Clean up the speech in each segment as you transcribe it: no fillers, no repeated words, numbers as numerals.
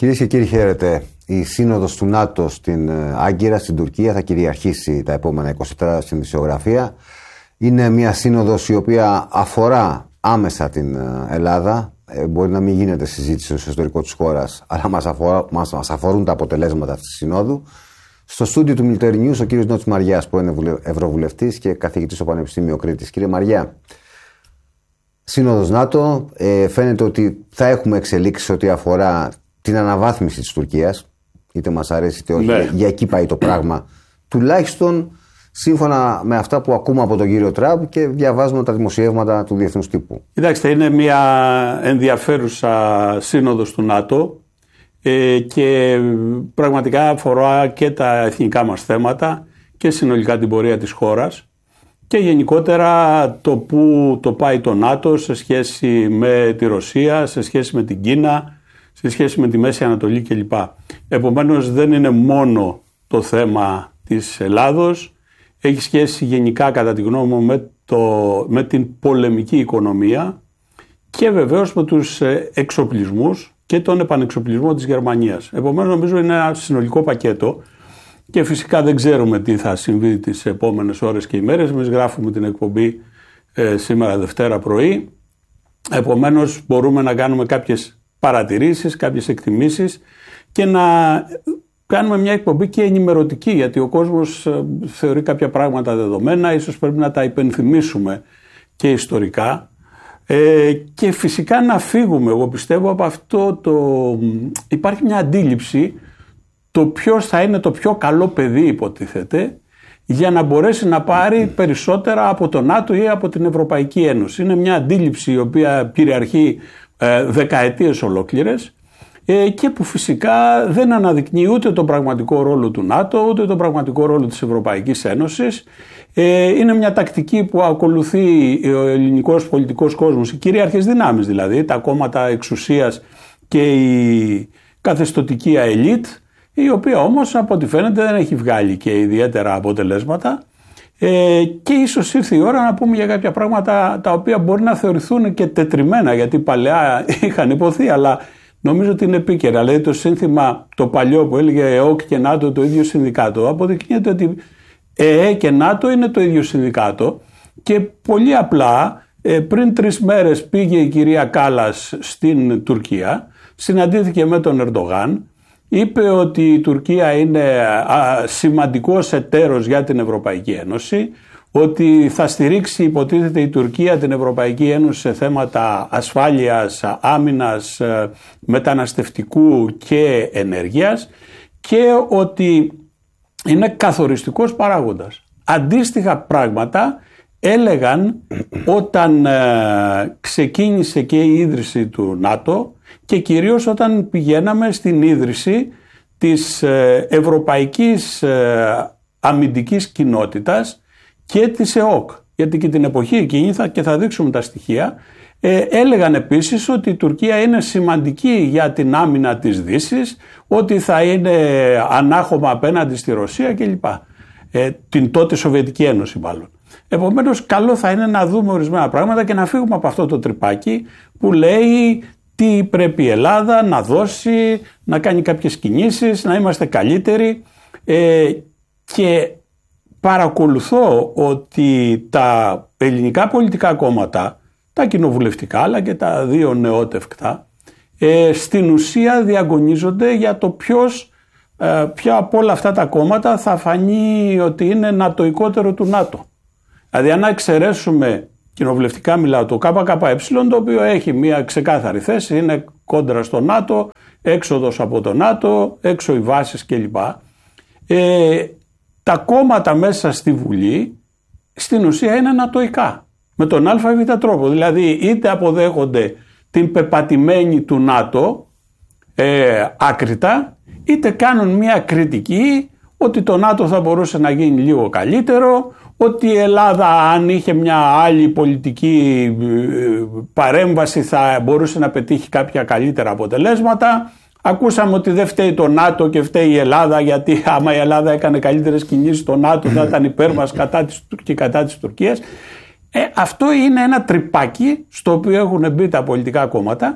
Κυρίες και κύριοι, χαίρετε. Η σύνοδος του ΝΑΤΟ στην Άγκυρα, στην Τουρκία, θα κυριαρχήσει τα επόμενα 24 στην δημοσιογραφία. Είναι μια σύνοδος η οποία αφορά άμεσα την Ελλάδα. Μπορεί να μην γίνεται συζήτηση στο ιστορικό της χώρας, αλλά μας αφορούν τα αποτελέσματα αυτής της συνόδου. Στο στούντιο του Military News ο κύριος Νότης Μαριάς, που είναι ευρωβουλευτής και καθηγητής στο Πανεπιστήμιο Κρήτης. Κύριε Μαριά, σύνοδος ΝΑΤΟ, φαίνεται ότι θα έχουμε εξελίξεις ό,τι αφορά την αναβάθμιση της Τουρκίας, είτε μας αρέσει είτε όχι, ναι. Για εκεί πάει το πράγμα, τουλάχιστον σύμφωνα με αυτά που ακούμε από τον κύριο Τραμπ και διαβάζουμε τα δημοσιεύματα του διεθνούς τύπου. Κοιτάξτε, είναι μια ενδιαφέρουσα σύνοδος του ΝΑΤΟ και πραγματικά αφορά και τα εθνικά μας θέματα και συνολικά την πορεία της χώρας και γενικότερα το που το πάει το ΝΑΤΟ σε σχέση με τη Ρωσία, σε σχέση με την Κίνα, σε σχέση με τη Μέση Ανατολή κλπ. Επομένως δεν είναι μόνο το θέμα της Ελλάδος, έχει σχέση γενικά κατά τη γνώμη μου με την πολεμική οικονομία και βεβαίως με τους εξοπλισμούς και τον επανεξοπλισμό της Γερμανίας. Επομένως νομίζω είναι ένα συνολικό πακέτο και φυσικά δεν ξέρουμε τι θα συμβεί τις επόμενες ώρες και ημέρες. Εμείς γράφουμε την εκπομπή σήμερα Δευτέρα πρωί, επομένως μπορούμε να κάνουμε κάποιες παρατηρήσεις, κάποιες εκτιμήσεις και να κάνουμε μια εκπομπή και ενημερωτική, γιατί ο κόσμος θεωρεί κάποια πράγματα δεδομένα, ίσως πρέπει να τα υπενθυμίσουμε και ιστορικά και φυσικά να φύγουμε, εγώ πιστεύω, από αυτό υπάρχει μια αντίληψη το ποιος θα είναι το πιο καλό παιδί, υποτίθεται, για να μπορέσει να πάρει περισσότερα από το ΝΑΤΟ ή από την Ευρωπαϊκή Ένωση. Είναι μια αντίληψη η οποία κυριαρχεί δεκαετίες ολόκληρες και που φυσικά δεν αναδεικνύει ούτε τον πραγματικό ρόλο του ΝΑΤΟ ούτε τον πραγματικό ρόλο της Ευρωπαϊκής Ένωσης. Είναι μια τακτική που ακολουθεί ο ελληνικός πολιτικός κόσμος, οι κυρίαρχες δυνάμεις δηλαδή, τα κόμματα εξουσίας και η καθεστωτική ελίτ, η οποία όμως από ό,τι φαίνεται δεν έχει βγάλει και ιδιαίτερα αποτελέσματα. Και ίσως ήρθε η ώρα να πούμε για κάποια πράγματα τα οποία μπορεί να θεωρηθούν και τετριμένα, γιατί παλαιά είχαν υποθεί, αλλά νομίζω ότι είναι επίκαιρα. Δηλαδή το σύνθημα το παλιό που έλεγε ΕΟΚ και ΝΑΤΟ το ίδιο συνδικάτο, αποδεικνύεται ότι ΕΕ και ΝΑΤΟ είναι το ίδιο συνδικάτο και πολύ απλά πριν 3 μέρες πήγε η κυρία Κάλλας στην Τουρκία, συναντήθηκε με τον Ερντογάν, είπε ότι η Τουρκία είναι σημαντικός εταίρος για την Ευρωπαϊκή Ένωση, ότι θα στηρίξει υποτίθεται η Τουρκία την Ευρωπαϊκή Ένωση σε θέματα ασφάλειας, άμυνας, μεταναστευτικού και ενέργειας και ότι είναι καθοριστικός παράγοντας. Αντίστοιχα πράγματα έλεγαν όταν ξεκίνησε και η ίδρυση του ΝΑΤΟ και κυρίως όταν πηγαίναμε στην ίδρυση της Ευρωπαϊκής Αμυντικής Κοινότητας και της ΕΟΚ. Γιατί και την εποχή εκείνη, και θα δείξουμε τα στοιχεία, έλεγαν επίσης ότι η Τουρκία είναι σημαντική για την άμυνα της Δύσης, ότι θα είναι ανάχωμα απέναντι στη Ρωσία κλπ. Την τότε Σοβιετική Ένωση μάλλον. Επομένως καλό θα είναι να δούμε ορισμένα πράγματα και να φύγουμε από αυτό το τρυπάκι που λέει τι πρέπει η Ελλάδα να δώσει, να κάνει κάποιες κινήσεις, να είμαστε καλύτεροι και παρακολουθώ ότι τα ελληνικά πολιτικά κόμματα, τα κοινοβουλευτικά αλλά και τα δύο νεότευκτα, στην ουσία διαγωνίζονται για το ποια από όλα αυτά τα κόμματα θα φανεί ότι είναι νατοικότερο του ΝΑΤΟ. Δηλαδή αν εξαιρέσουμε κοινοβουλευτικά μιλάω το ΚΚΕ, το οποίο έχει μια ξεκάθαρη θέση, είναι κόντρα στο ΝΑΤΟ, έξοδος από το ΝΑΤΟ, έξω οι βάσεις κλπ. Τα κόμματα μέσα στη Βουλή στην ουσία είναι νατοικά, με τον ΑΒ τρόπο. Δηλαδή είτε αποδέχονται την πεπατημένη του ΝΑΤΟ άκρητα, είτε κάνουν μια κριτική ότι το ΝΑΤΟ θα μπορούσε να γίνει λίγο καλύτερο, ότι η Ελλάδα αν είχε μια άλλη πολιτική παρέμβαση θα μπορούσε να πετύχει κάποια καλύτερα αποτελέσματα. Ακούσαμε ότι δεν φταίει το ΝΑΤΟ και φταίει η Ελλάδα, γιατί άμα η Ελλάδα έκανε καλύτερες κινήσεις το ΝΑΤΟ θα ήταν υπέρ μας κατά της Τουρκίας. Αυτό είναι ένα τρυπάκι στο οποίο έχουν μπει τα πολιτικά κόμματα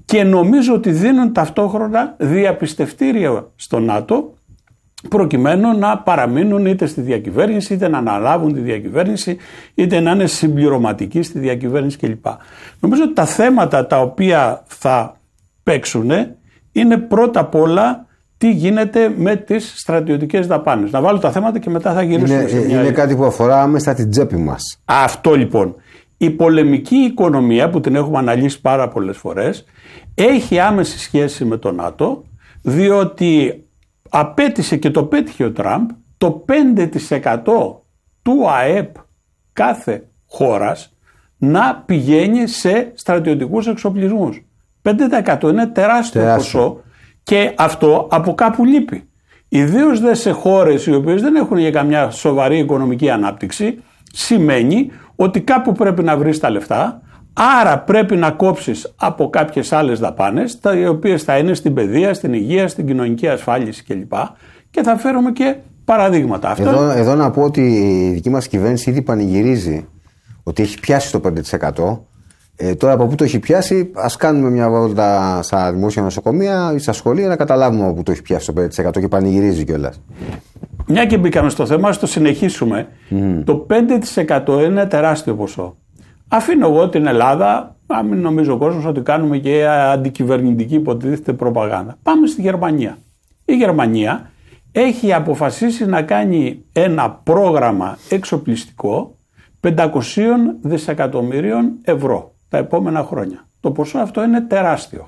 και νομίζω ότι δίνουν ταυτόχρονα διαπιστευτήρια στο ΝΑΤΟ προκειμένου να παραμείνουν είτε στη διακυβέρνηση, είτε να αναλάβουν τη διακυβέρνηση, είτε να είναι συμπληρωματικοί στη διακυβέρνηση κλπ. Νομίζω ότι τα θέματα τα οποία θα παίξουν είναι πρώτα απ' όλα τι γίνεται με τις στρατιωτικές δαπάνες. Να βάλω τα θέματα και μετά θα γυρίσουμε σε μια... Είναι κάτι που αφορά άμεσα την τσέπη μας. Αυτό λοιπόν. Η πολεμική οικονομία που την έχουμε αναλύσει πάρα πολλές φορές έχει άμεση σχέση με το ΝΑΤΟ, διότι απέτησε και το πέτυχε ο Τραμπ το 5% του ΑΕΠ κάθε χώρας να πηγαίνει σε στρατιωτικούς εξοπλισμούς. 5% είναι τεράστιο ποσό και αυτό από κάπου λείπει. Ιδίως δε σε χώρες οι οποίες δεν έχουν για καμιά σοβαρή οικονομική ανάπτυξη, σημαίνει ότι κάπου πρέπει να βρεις τα λεφτά, άρα πρέπει να κόψεις από κάποιες άλλες δαπάνες, οι οποίες θα είναι στην παιδεία, στην υγεία, στην κοινωνική ασφάλιση κλπ. Και θα φέρουμε και παραδείγματα. Εδώ να πω ότι η δική μας κυβέρνηση ήδη πανηγυρίζει ότι έχει πιάσει το 5%. Τώρα από πού το έχει πιάσει, ας κάνουμε μια βόλτα στα δημόσια νοσοκομεία ή στα σχολεία να καταλάβουμε από πού το έχει πιάσει το 5% και πανηγυρίζει κιόλας. Μια και μπήκαμε στο θέμα, ας το συνεχίσουμε. Το 5% είναι ένα τεράστιο ποσό. Αφήνω εγώ την Ελλάδα, να μην νομίζει ο κόσμος ότι κάνουμε και αντικυβερνητική υποτίθεται προπαγάνδα. Πάμε στη Γερμανία. Η Γερμανία έχει αποφασίσει να κάνει ένα πρόγραμμα εξοπλιστικό 500 δισεκατομμυρίων ευρώ τα επόμενα χρόνια. Το ποσό αυτό είναι τεράστιο.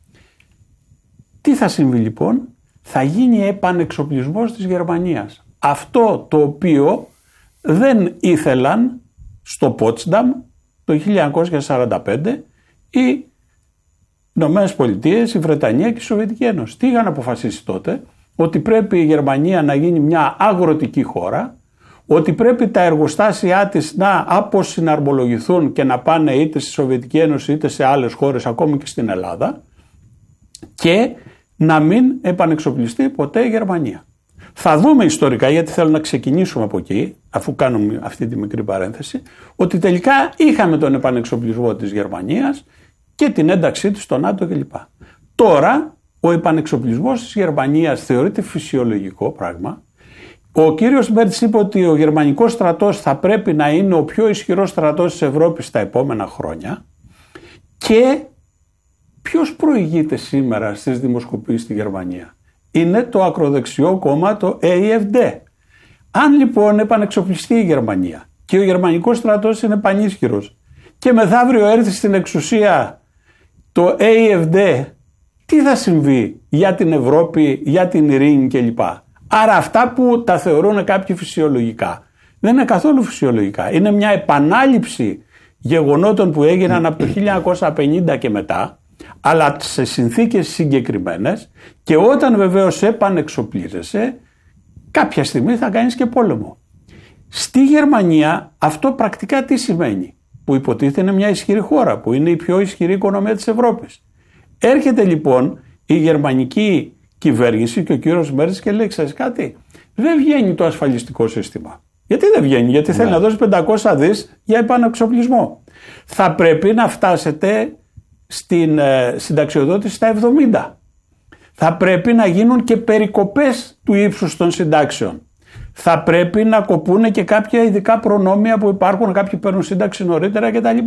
Τι θα συμβεί λοιπόν? Θα γίνει επανεξοπλισμός της Γερμανίας. Αυτό το οποίο δεν ήθελαν στο Πότσνταμ το 1945 οι Ηνωμένες Πολιτείες, η Βρετανία και η Σοβιετική Ένωση. Τι είχαν αποφασίσει τότε? Ότι πρέπει η Γερμανία να γίνει μια αγροτική χώρα, ότι πρέπει τα εργοστάσια της να αποσυναρμολογηθούν και να πάνε είτε στη Σοβιετική Ένωση είτε σε άλλες χώρες, ακόμη και στην Ελλάδα, και να μην επανεξοπλιστεί ποτέ η Γερμανία. Θα δούμε ιστορικά, γιατί θέλω να ξεκινήσουμε από εκεί, αφού κάνουμε αυτή τη μικρή παρένθεση, ότι τελικά είχαμε τον επανεξοπλισμό της Γερμανίας και την ένταξή της στο ΝΑΤΟ κλπ. Τώρα ο επανεξοπλισμός της Γερμανίας θεωρείται φυσιολογικό πράγμα. Ο κύριος Μέρτς είπε ότι ο γερμανικός στρατός θα πρέπει να είναι ο πιο ισχυρός στρατός της Ευρώπης τα επόμενα χρόνια, και ποιος προηγείται σήμερα στις δημοσκοπήσεις στη Γερμανία? Είναι το ακροδεξιό κόμμα, το AfD. Αν λοιπόν επανεξοπλιστεί η Γερμανία και ο γερμανικός στρατός είναι πανίσχυρος και μεθαύριο έρθει στην εξουσία το AfD, τι θα συμβεί για την Ευρώπη, για την ειρήνη κλπ? Άρα αυτά που τα θεωρούν κάποιοι φυσιολογικά δεν είναι καθόλου φυσιολογικά. Είναι μια επανάληψη γεγονότων που έγιναν από το 1950 και μετά, αλλά σε συνθήκες συγκεκριμένες, και όταν βεβαίως επανεξοπλίζεσαι κάποια στιγμή θα κάνεις και πόλεμο. Στη Γερμανία αυτό πρακτικά τι σημαίνει? Που υποτίθεται είναι μια ισχυρή χώρα, που είναι η πιο ισχυρή οικονομία της Ευρώπης. Έρχεται λοιπόν η γερμανική κυβέρνηση και ο κύριος Μέρτς και λέει: ξέρεις κάτι, δεν βγαίνει το ασφαλιστικό σύστημα. Γιατί δεν βγαίνει? Γιατί θέλει να δώσει 500 δις για επανεξοπλισμό. Θα πρέπει να φτάσετε στην συνταξιοδότηση στα 70. Θα πρέπει να γίνουν και περικοπές του ύψους των συντάξεων. Θα πρέπει να κοπούνε και κάποια ειδικά προνόμια που υπάρχουν, κάποιοι παίρνουν σύνταξη νωρίτερα κτλ.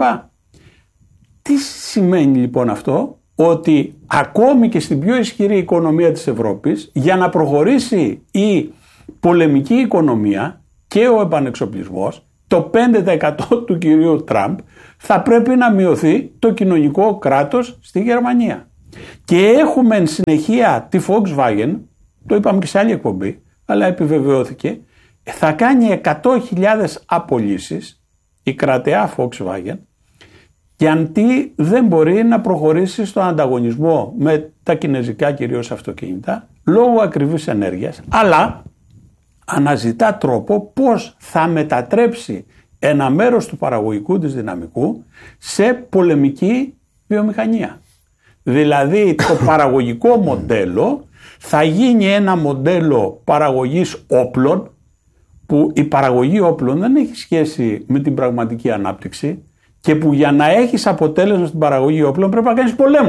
Τι σημαίνει λοιπόν αυτό? Ότι ακόμη και στην πιο ισχυρή οικονομία της Ευρώπης, για να προχωρήσει η πολεμική οικονομία και ο επανεξοπλισμός, το 5% του κυρίου Τραμπ, θα πρέπει να μειωθεί το κοινωνικό κράτος στη Γερμανία. Και έχουμε εν συνεχεία τη Volkswagen, το είπαμε και σε άλλη εκπομπή, αλλά επιβεβαιώθηκε, θα κάνει 100.000 απολύσεις η κρατεά Volkswagen, γιατί δεν μπορεί να προχωρήσει στον ανταγωνισμό με τα κινέζικα κυρίως αυτοκίνητα λόγω ακριβής ενέργειας, αλλά αναζητά τρόπο πώς θα μετατρέψει ένα μέρος του παραγωγικού της δυναμικού σε πολεμική βιομηχανία. Δηλαδή το παραγωγικό μοντέλο θα γίνει ένα μοντέλο παραγωγής όπλων, που η παραγωγή όπλων δεν έχει σχέση με την πραγματική ανάπτυξη, και που για να έχεις αποτέλεσμα στην παραγωγή όπλων πρέπει να κάνεις πολέμους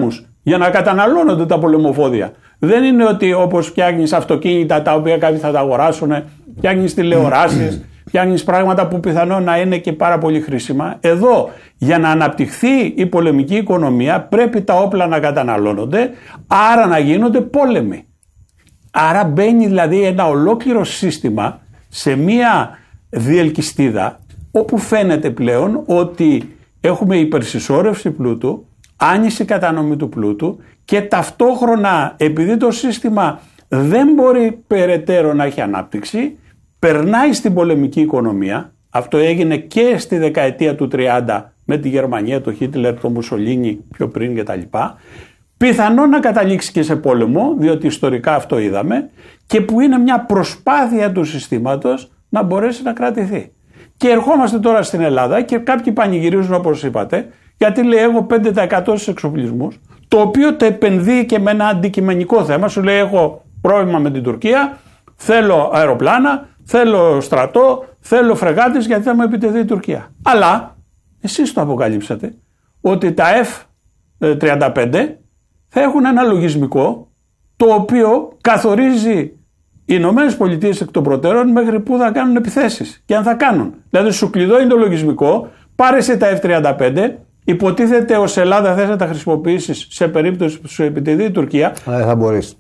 για να καταναλώνονται τα πολεμοφόδια. Δεν είναι ότι όπως φτιάχνεις αυτοκίνητα τα οποία κάποιοι θα τα αγοράσουν, φτιάχνεις τηλεοράσεις, φτιάχνεις πράγματα που πιθανόν να είναι και πάρα πολύ χρήσιμα. Εδώ, για να αναπτυχθεί η πολεμική οικονομία, πρέπει τα όπλα να καταναλώνονται, άρα να γίνονται πόλεμοι. Άρα μπαίνει δηλαδή ένα ολόκληρο σύστημα σε μία διελκυστίδα, όπου φαίνεται πλέον ότι έχουμε υπερσυσσόρευση πλούτου, άνηση κατανομή του πλούτου και ταυτόχρονα, επειδή το σύστημα δεν μπορεί περαιτέρω να έχει ανάπτυξη, περνάει στην πολεμική οικονομία. Αυτό έγινε και στη δεκαετία του 30 με τη Γερμανία, το Χίτλερ, το Μουσολίνι πιο πριν κτλ. Πιθανόν να καταλήξει και σε πόλεμο, διότι ιστορικά αυτό είδαμε, και που είναι μια προσπάθεια του συστήματος να μπορέσει να κρατηθεί. Και ερχόμαστε τώρα στην Ελλάδα και κάποιοι πανηγυρίζουν, όπως είπατε, γιατί λέει έχω 5% στους εξοπλισμούς, το οποίο το επενδύει και με ένα αντικειμενικό θέμα. Σου λέει έχω πρόβλημα με την Τουρκία, θέλω αεροπλάνα, θέλω στρατό, θέλω φρεγάτες γιατί θα μου επιτεθεί η Τουρκία. Αλλά εσείς το αποκαλύψατε ότι τα F-35 θα έχουν ένα λογισμικό το οποίο καθορίζει οι Ηνωμένες Πολιτείες εκ των προτέρων μέχρι πού θα κάνουν επιθέσεις και αν θα κάνουν. Δηλαδή σου κλειδώνει το λογισμικό, πάρε σε τα F-35, υποτίθεται ως Ελλάδα θες να τα χρησιμοποιήσεις σε περίπτωση που σου επιτεθεί η Τουρκία. Αλλά δεν θα μπορείς.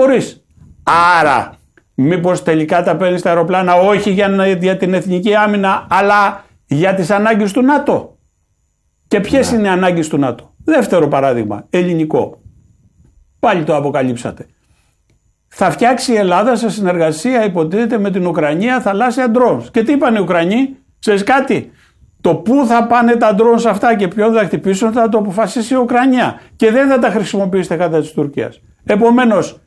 Άρα, μήπως τελικά τα παίρνεις τα αεροπλάνα όχι για την εθνική άμυνα, αλλά για τις ανάγκες του ΝΑΤΟ. Και ποιες είναι οι ανάγκες του ΝΑΤΟ? Δεύτερο παράδειγμα, ελληνικό. Πάλι το αποκαλύψατε. Θα φτιάξει η Ελλάδα σε συνεργασία, υποτίθεται, με την Ουκρανία θαλάσσια drones. Και τι είπαν οι Ουκρανοί? Ξέρεις κάτι? Το πού θα πάνε τα drones αυτά και ποιον θα χτυπήσουν θα το αποφασίσει η Ουκρανία. Και δεν θα τα χρησιμοποιήσετε κατά της Τουρκίας. Επομένως,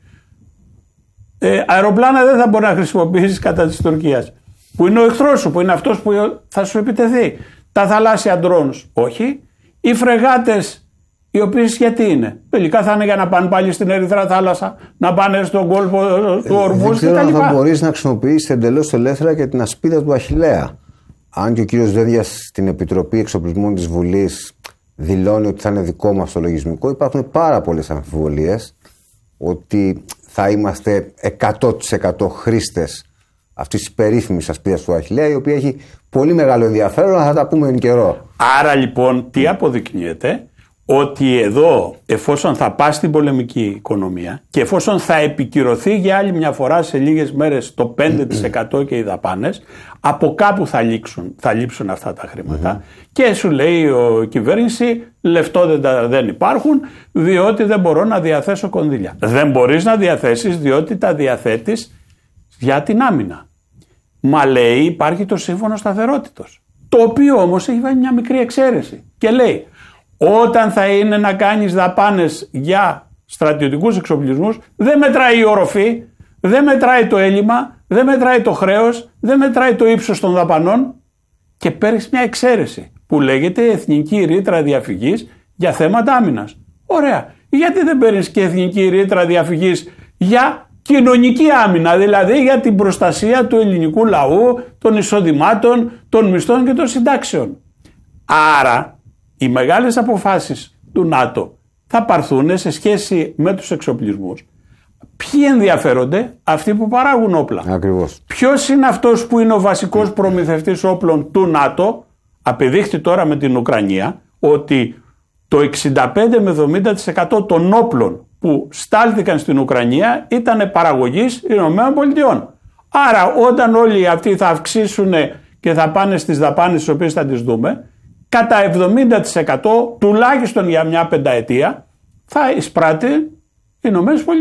αεροπλάνα δεν θα μπορεί να χρησιμοποιήσεις κατά της Τουρκίας. Που είναι ο εχθρός σου, που είναι αυτός που θα σου επιτεθεί. Τα θαλάσσια drones όχι. Οι φρεγάτες, οι οποίες γιατί είναι? Τελικά θα είναι για να πάνε πάλι στην Ερυθρά θάλασσα, να πάνε στον κόλπο του Ορμούζ κτλ. Δεν ξέρω αν θα μπορείς να χρησιμοποιήσεις εντελώς ελεύθερα και την ασπίδα του Αχιλλέα. Αν και ο κύριος Δένδιας στην Επιτροπή Εξοπλισμών της Βουλής δηλώνει ότι θα είναι δικό μας το λογισμικό, υπάρχουν πάρα πολλές αμφιβολίες ότι θα είμαστε 100% χρήστες αυτής της περίφημης ασπίδας του Αχιλλέα, η οποία έχει πολύ μεγάλο ενδιαφέρον, θα τα πούμε εν καιρό. Άρα λοιπόν τι αποδεικνύεται? Ότι εδώ, εφόσον θα πάει στην πολεμική οικονομία και εφόσον θα επικυρωθεί για άλλη μια φορά σε λίγες μέρες το 5% και οι δαπάνες, από κάπου θα λείψουν αυτά τα χρήματα και σου λέει η κυβέρνηση λεφτόδεντα δεν υπάρχουν διότι δεν μπορώ να διαθέσω κονδύλια. Δεν μπορείς να διαθέσεις διότι τα διαθέτεις για την άμυνα. Μα λέει υπάρχει το σύμφωνο σταθερότητος, το οποίο όμως έχει βάλει μια μικρή εξαίρεση και λέει όταν θα είναι να κάνεις δαπάνες για στρατιωτικούς εξοπλισμούς, δεν μετράει η οροφή, δεν μετράει το έλλειμμα, δεν μετράει το χρέος, δεν μετράει το ύψος των δαπανών και παίρνεις μια εξαίρεση που λέγεται εθνική ρήτρα διαφυγής για θέματα άμυνας. Ωραία. Γιατί δεν παίρνεις και εθνική ρήτρα διαφυγής για κοινωνική άμυνα, δηλαδή για την προστασία του ελληνικού λαού, των εισοδημάτων, των μισθών και των συντάξεων? Άρα, οι μεγάλες αποφάσεις του ΝΑΤΟ θα πάρθουν σε σχέση με τους εξοπλισμούς. Ποιοι ενδιαφέρονται? Αυτοί που παράγουν όπλα. Ακριβώς. Ποιος είναι αυτός που είναι ο βασικός προμηθευτής όπλων του ΝΑΤΟ? Απεδείχθη τώρα με την Ουκρανία ότι το 65 με 70% των όπλων που στάλθηκαν στην Ουκρανία ήταν παραγωγής ΗΠΑ. Άρα όταν όλοι αυτοί θα αυξήσουν και θα πάνε στις δαπάνες τις οποίες θα τις δούμε, κατά 70% τουλάχιστον για μια πενταετία θα εισπράττει οι ΗΠΑ.